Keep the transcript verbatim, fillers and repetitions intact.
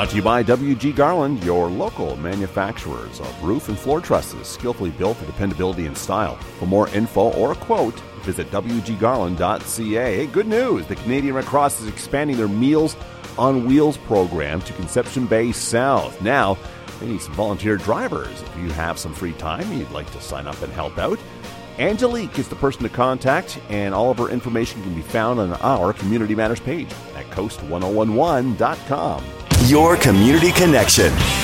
Brought to you by W G Garland, your local manufacturers of roof and floor trusses, skillfully built for dependability and style. For more info or a quote, visit w g garland dot c a. Hey, good news! The Canadian Red Cross is expanding their Meals on Wheels program to Conception Bay South. Now, they need some volunteer drivers. If you have some free time and you'd like to sign up and help out, Angelique is the person to contact, and all of her information can be found on our Community Matters page at coast ten eleven dot com. Your community connection.